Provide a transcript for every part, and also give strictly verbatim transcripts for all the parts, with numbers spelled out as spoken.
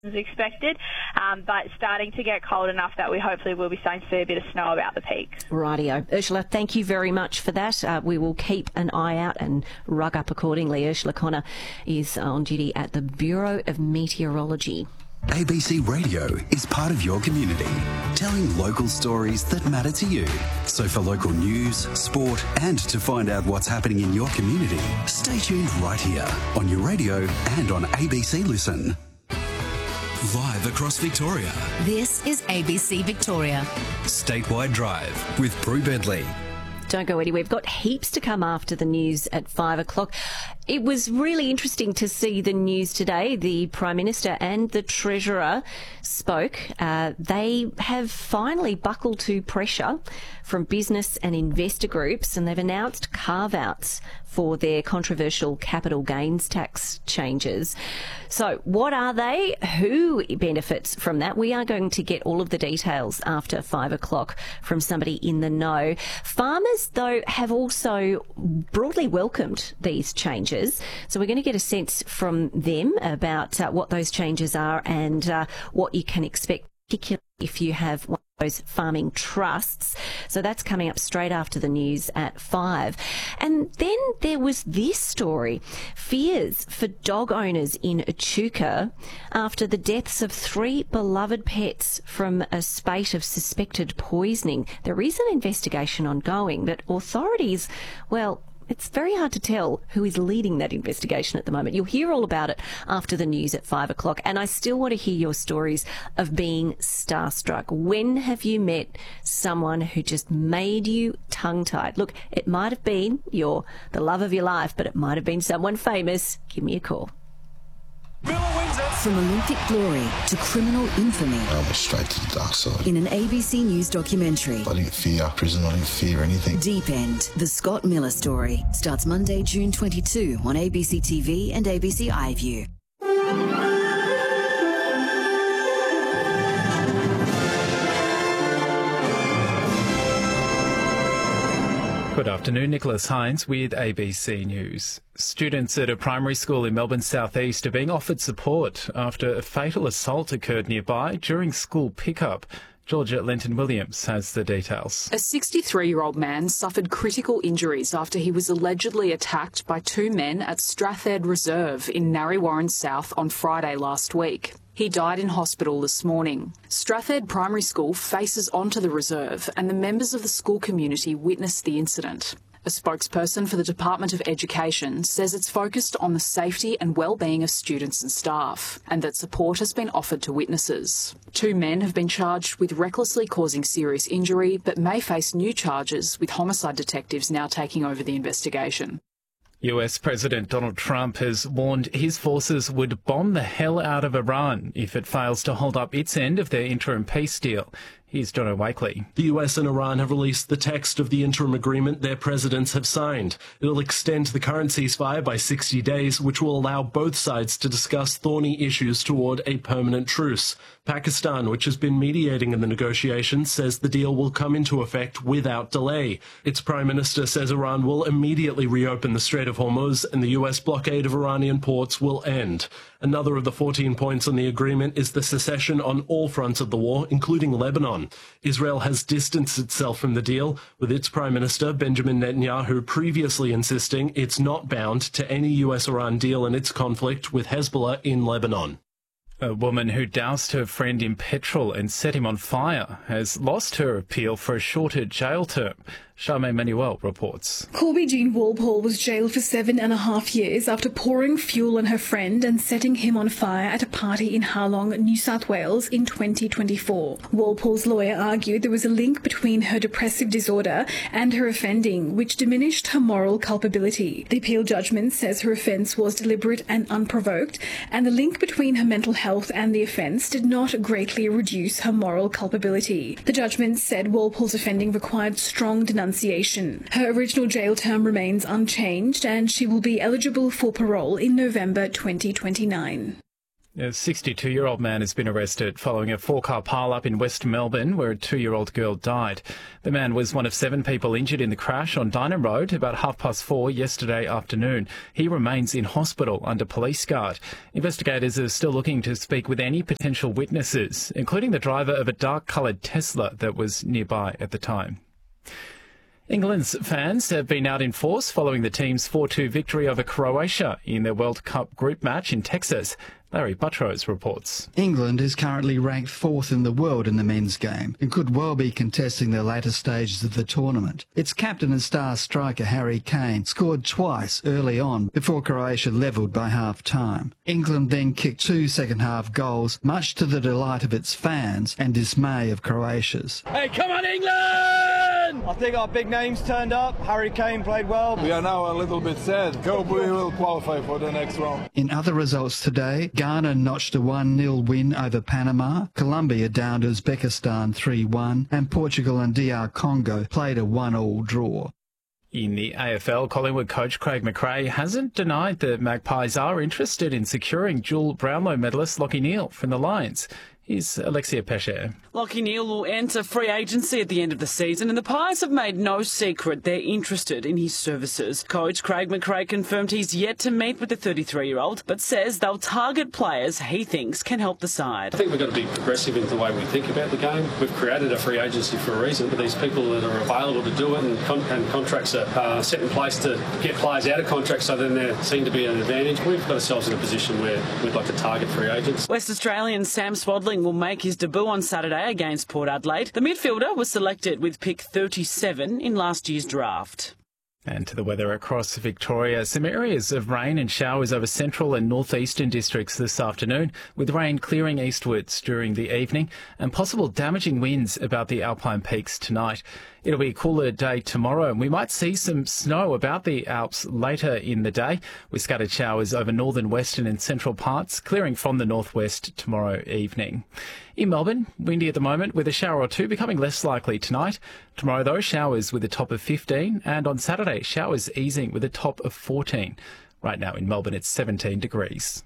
as expected, um, but starting to get cold enough that we hopefully will be starting to see a bit of snow about the peaks. Rightio. Ursula, thank you very much for that. Uh, we will keep an eye out and rug up accordingly. Ursula Connor is on duty at the Bureau of Meteorology. A B C Radio is part of your community, telling local stories that matter to you. So for local news, sport, and to find out what's happening in your community, stay tuned right here on your radio and on A B C Listen. Live across Victoria. This is A B C Victoria. Statewide Drive with Prue Bedley. Don't go anywhere. We've got heaps to come after the news at five o'clock. It was really interesting to see the news today. The Prime Minister and the Treasurer spoke. Uh, they have finally buckled to pressure from business and investor groups, and they've announced carve-outs for their controversial capital gains tax changes. So what are they? Who benefits from that? We are going to get all of the details after five o'clock from somebody in the know. Farmers, though, have also broadly welcomed these changes. So we're going to get a sense from them about uh, what those changes are and uh, what you can expect, particularly if you have one of those farming trusts. So that's coming up straight after the news at five. And then there was this story. Fears for dog owners in Echuca after the deaths of three beloved pets from a spate of suspected poisoning. There is an investigation ongoing, but authorities, well, it's very hard to tell who is leading that investigation at the moment. You'll hear all about it after the news at five o'clock. And I still want to hear your stories of being starstruck. When have you met someone who just made you tongue-tied? Look, it might have been your the love of your life, but it might have been someone famous. Give me a call. From Olympic glory to criminal infamy. I went straight to the dark side. In an A B C News documentary. I didn't fear prison, I didn't fear anything. Deep End, the Scott Miller story. Starts Monday, June twenty-second on A B C T V and A B C iView. Good afternoon, Nicholas Hines with A B C News. Students at a primary school in Melbourne's southeast are being offered support after a fatal assault occurred nearby during school pickup. Georgia Lenton-Williams has the details. A sixty-three-year-old man suffered critical injuries after he was allegedly attacked by two men at Strathedd Reserve in Narre Warren South on Friday last week. He died in hospital this morning. Strathedd Primary School faces onto the reserve, and the members of the school community witnessed the incident. A spokesperson for the Department of Education says it's focused on the safety and well-being of students and staff, and that support has been offered to witnesses. Two men have been charged with recklessly causing serious injury, but may face new charges, with homicide detectives now taking over the investigation. U S President Donald Trump has warned his forces would bomb the hell out of Iran if it fails to hold up its end of their interim peace deal. Here's Jono Wakely. The U S and Iran have released the text of the interim agreement their presidents have signed. It'll extend the current ceasefire by sixty days, which will allow both sides to discuss thorny issues toward a permanent truce. Pakistan, which has been mediating in the negotiations, says the deal will come into effect without delay. Its prime minister says Iran will immediately reopen the Strait of Hormuz and the U S blockade of Iranian ports will end. Another of the fourteen points on the agreement is the cessation on all fronts of the war, including Lebanon. Israel has distanced itself from the deal, with its Prime Minister, Benjamin Netanyahu, previously insisting it's not bound to any U S-Iran deal in its conflict with Hezbollah in Lebanon. A woman who doused her friend in petrol and set him on fire has lost her appeal for a shorter jail term. Charmaine Manuel reports. Corby Jean Walpole was jailed for seven and a half years after pouring fuel on her friend and setting him on fire at a party in Harlong, New South Wales in twenty twenty-four. Walpole's lawyer argued there was a link between her depressive disorder and her offending, which diminished her moral culpability. The appeal judgment says her offence was deliberate and unprovoked, and the link between her mental health and the offence did not greatly reduce her moral culpability. The judgment said Walpole's offending required strong denunciation. Her original jail term remains unchanged, and she will be eligible for parole in November twenty twenty-nine. A sixty-two-year-old man has been arrested following a four-car pile-up in West Melbourne where a two-year-old girl died. The man was one of seven people injured in the crash on Dynon Road about half past four yesterday afternoon. He remains in hospital under police guard. Investigators are still looking to speak with any potential witnesses, including the driver of a dark-coloured Tesla that was nearby at the time. England's fans have been out in force following the team's four two victory over Croatia in their World Cup group match in Texas. Larry Buttrose reports. England is currently ranked fourth in the world in the men's game and could well be contesting the latter stages of the tournament. Its captain and star striker Harry Kane scored twice early on before Croatia levelled by half-time. England then kicked two second-half goals, much to the delight of its fans and dismay of Croatia's. Hey, come on, England! I think our big names turned up. Harry Kane played well. We are now a little bit sad. Hope we will qualify for the next round. In other results today, Ghana notched a one nil win over Panama, Colombia downed Uzbekistan three one, and Portugal and D R Congo played a one all draw. In the A F L, Collingwood coach Craig McRae hasn't denied that Magpies are interested in securing dual Brownlow medalist Lachie Neale from the Lions. Here's Alexia Pesce. Lachie Neale will enter free agency at the end of the season, and the Pies have made no secret they're interested in his services. Coach Craig McRae confirmed he's yet to meet with the thirty-three-year-old, but says they'll target players he thinks can help the side. I think we've got to be progressive in the way we think about the game. We've created a free agency for a reason. These people that are available to do it, and, con- and contracts are uh, set in place to get players out of contracts, so then there seem to be an advantage. We've got ourselves in a position where we'd like to target free agents. West Australian Sam Swadling will make his debut on Saturday against Port Adelaide. The midfielder was selected with pick thirty-seven in last year's draft. And to the weather across Victoria, some areas of rain and showers over central and northeastern districts this afternoon, with rain clearing eastwards during the evening and possible damaging winds about the Alpine peaks tonight. It'll be a cooler day tomorrow, and we might see some snow about the Alps later in the day, with scattered showers over northern, western and central parts, clearing from the northwest tomorrow evening. In Melbourne, windy at the moment, with a shower or two becoming less likely tonight. Tomorrow, though, showers with a top of fifteen, and on Saturday, showers easing with a top of fourteen. Right now in Melbourne, it's seventeen degrees.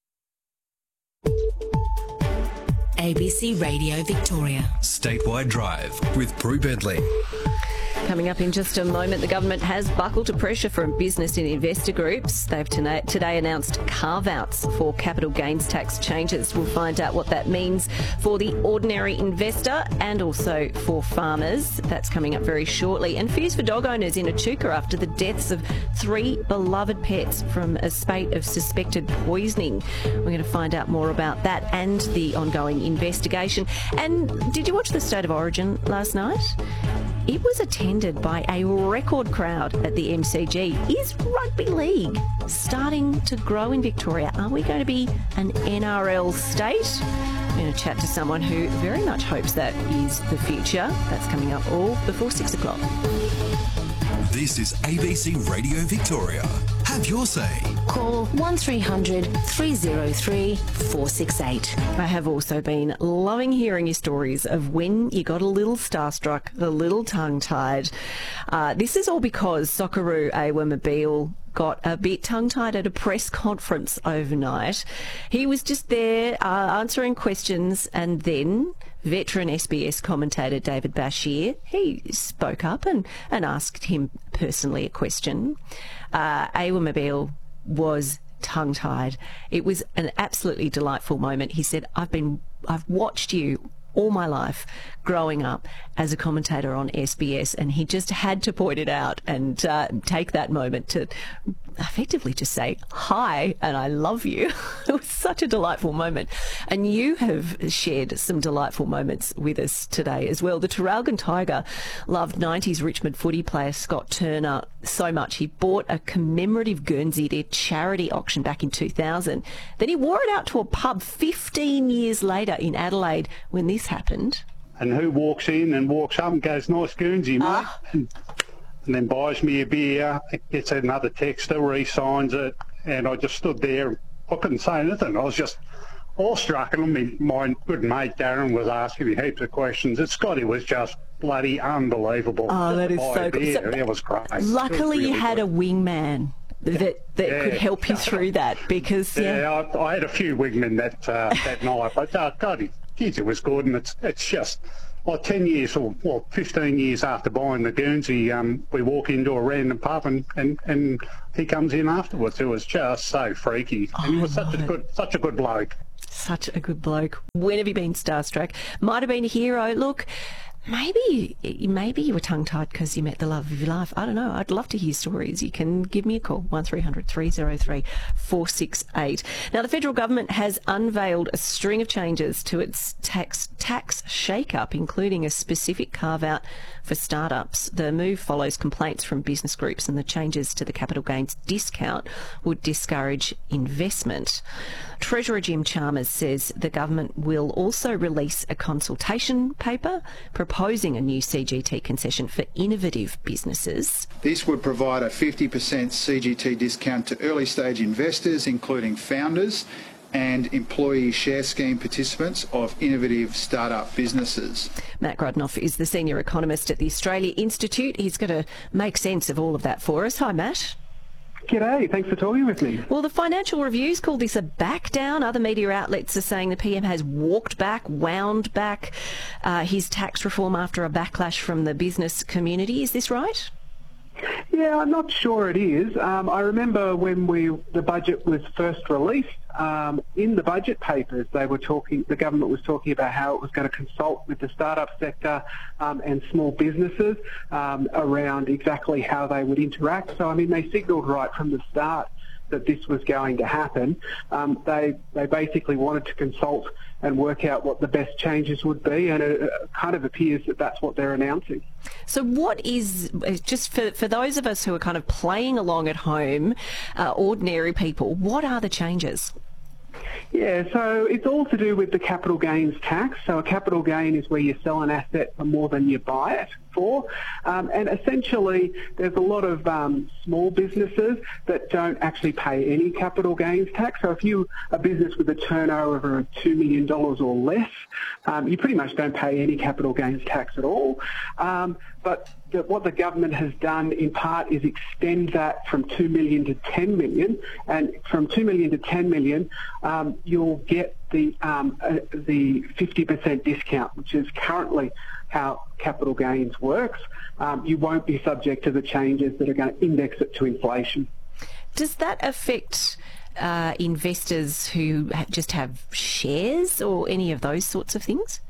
A B C Radio Victoria. Statewide Drive with Prue Bentley. Coming up in just a moment, the government has buckled to pressure from business and investor groups. They've today announced carve-outs for capital gains tax changes. We'll find out what that means for the ordinary investor and also for farmers. That's coming up very shortly. And fears for dog owners in Echuca after the deaths of three beloved pets from a spate of suspected poisoning. We're going to find out more about that and the ongoing investigation. And did you watch the State of Origin last night? It was attended by a record crowd at the M C G. Is rugby league starting to grow in Victoria? Are we going to be an N R L state? I'm going to chat to someone who very much hopes that is the future. That's coming up all before six o'clock. This is A B C Radio Victoria. Have your say. Call one three hundred three oh three four six eight. I have also been loving hearing your stories of when you got a little starstruck, a little tongue-tied. Uh, this is all because Socceroo Awa got a bit tongue-tied at a press conference overnight. He was just there uh, answering questions, and then veteran S B S commentator David Bashir, he spoke up and, and asked him personally a question. Uh, Awa Mobile was tongue-tied. It was an absolutely delightful moment. He said, I've been, I've watched you all my life growing up as a commentator on S B S, and he just had to point it out and uh, take that moment to effectively just say hi and I love you. It was such a delightful moment, and you have shared some delightful moments with us today as well. The Traralgon Tiger loved nineties Richmond footy player Scott Turner so much he bought a commemorative Guernsey at their charity auction back in two thousand. Then he wore it out to a pub fifteen years later in Adelaide when this happened. And who walks in and walks up and goes, nice Guernsey, mate, uh. and, and then buys me a beer, gets another texter, re-signs it, and I just stood there. I couldn't say anything. I was just awestruck, and my, my good mate Darren was asking me heaps of questions. And Scotty was just bloody unbelievable. Oh, that is so good. So, it was great. Luckily, was really you had good. a wingman that, that yeah. could help you through that, because yeah, yeah, I, I had a few wingmen that uh, that night, but uh, God, geez, it was good, and it's it's just. Well, ten years or well, fifteen years after buying the Guernsey, um, we walk into a random pub and, and, and he comes in afterwards. It was just so freaky, oh, and he was such a it. good, such a good bloke. Such a good bloke. When have you been starstruck? Might have been a hero. Look, maybe maybe you were tongue-tied because you met the love of your life. I don't know. I'd love to hear stories. You can give me a call, one three hundred three oh three four six eight. Now, the federal government has unveiled a string of changes to its tax tax shake-up, including a specific carve-out for startups. The move follows complaints from business groups, and the changes to the capital gains discount would discourage investment. Treasurer Jim Chalmers says the government will also release a consultation paper proposing a new C G T concession for innovative businesses. This would provide a fifty percent C G T discount to early stage investors, including founders and employee share scheme participants of innovative startup businesses. Matt Grudnoff is the senior economist at the Australia Institute. He's going to make sense of all of that for us. Hi, Matt. G'day, thanks for talking with me. Well, the Financial Review's called this a back down. Other media outlets are saying the P M has walked back, wound back uh, his tax reform after a backlash from the business community. Is this right? Yeah, I'm not sure it is. Um, I remember when we the budget was first released, um, in the budget papers they were talking, the government was talking about how it was going to consult with the startup sector um, and small businesses um, around exactly how they would interact. So, I mean, they signalled right from the start that this was going to happen. Um, they they basically wanted to consult and work out what the best changes would be, and it, it kind of appears that that's what they're announcing. So what is, just for, for those of us who are kind of playing along at home, uh, ordinary people, what are the changes? Yeah, so it's all to do with the capital gains tax. So a capital gain is where you sell an asset for more than you buy it for. Um, and essentially, there's a lot of um, small businesses that don't actually pay any capital gains tax. So if you're a business with a turnover of two million dollars or less, um, you pretty much don't pay any capital gains tax at all. Um, but the, what the government has done in part is extend that from two million dollars to ten million dollars. And from two million dollars to ten million dollars, um, you'll get the um, uh, the fifty percent discount, which is currently how capital gains works. Um, you won't be subject to the changes that are going to index it to inflation. Does that affect uh, investors who just have shares or any of those sorts of things?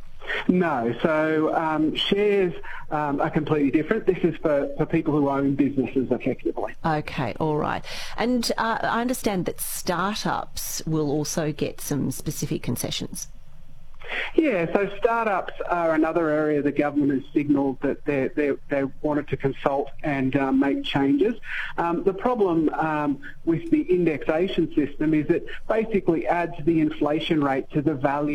No. So um, shares um, are completely different. This is for, for people who own businesses effectively. Okay, all right. And uh, I understand that startups will also get some specific concessions. Yeah, so startups are another area the government has signalled that they they they wanted to consult and um, make changes. Um, the problem um, with the indexation system is it basically adds the inflation rate to the value